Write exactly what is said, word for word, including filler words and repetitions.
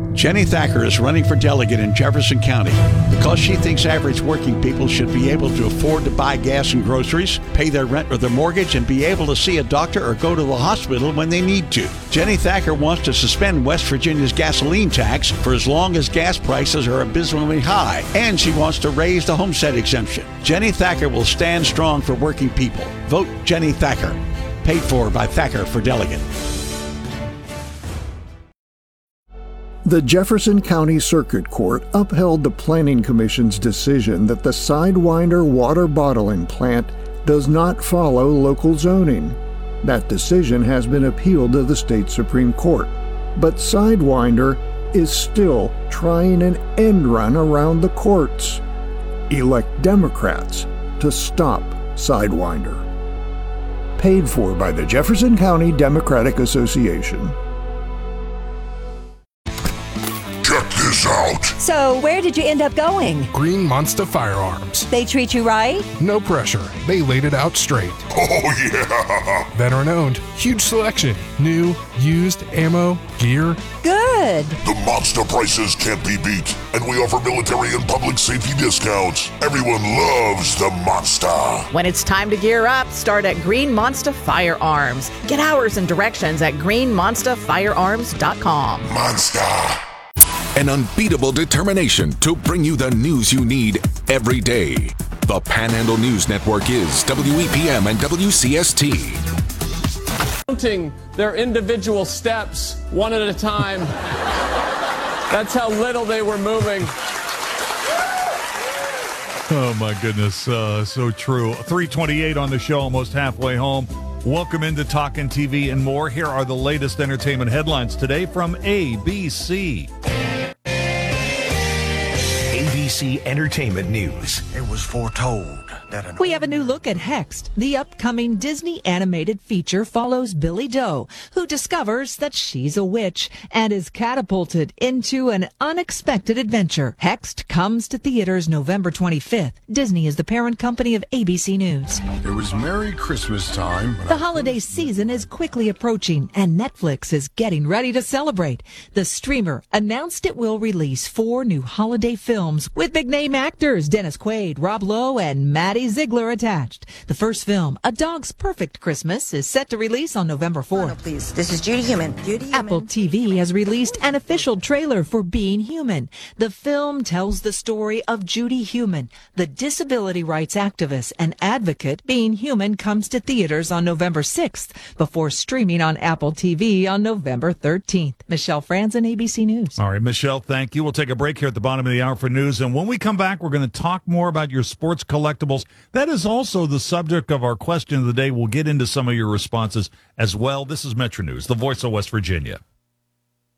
Jenny Thacker is running for delegate in Jefferson County because she thinks average working people should be able to afford to buy gas and groceries, pay their rent or their mortgage, and be able to see a doctor or go to the hospital when they need to. Jenny Thacker wants to suspend West Virginia's gasoline tax for as long as gas prices are abysmally high, and she wants to raise the homestead exemption. Jenny Thacker will stand strong for working people. Vote Jenny Thacker. Paid for by Thacker for Delegate. The Jefferson County Circuit Court upheld the Planning Commission's decision that the Sidewinder water bottling plant does not follow local zoning. That decision has been appealed to the state Supreme Court, but Sidewinder is still trying an end run around the courts. Elect Democrats to stop Sidewinder. Paid for by the Jefferson County Democratic Association. Check this out. So, where did you end up going? Green Monster Firearms. They treat you right? No pressure. They laid it out straight. Oh, yeah. Veteran owned. Huge selection. New, used, ammo, gear. Good. The monster prices can't be beat, and we offer military and public safety discounts. Everyone loves the monster. When it's time to gear up, start at Green Monster Firearms. Get hours and directions at green monster firearms dot com. Monster. An unbeatable determination to bring you the news you need every day. The Panhandle News Network is W E P M and W C S T. Counting their individual steps one at a time. That's how little they were moving. Oh, my goodness. Uh, so true. three twenty-eight on the show, almost halfway home. Welcome into Talkin' T V and more. Here are the latest entertainment headlines today from A B C. A B C Entertainment News. It was foretold that an We have a new look at Hexed. The upcoming Disney animated feature follows Billy Doe, who discovers that she's a witch and is catapulted into an unexpected adventure. Hexed comes to theaters November twenty-fifth. Disney is the parent company of A B C News. It was Merry Christmas time. The holiday season is quickly approaching, and Netflix is getting ready to celebrate. The streamer announced it will release four new holiday films with big-name actors Dennis Quaid, Rob Lowe, and Maddie Ziegler attached. The first film, A Dog's Perfect Christmas, is set to release on November fourth. Oh, please. This is Judy Human. Judy Human. Apple T V has released an official trailer for Being Human. The film tells the story of Judy Human, the disability rights activist and advocate. Being Human comes to theaters on November sixth before streaming on Apple T V on November thirteenth. Michelle Franzen, A B C News. All right, Michelle, thank you. We'll take a break here at the bottom of the hour for news. And when we come back, we're going to talk more about your sports collectibles. That is also the subject of our question of the day. We'll get into some of your responses as well. This is Metro News, the voice of West Virginia.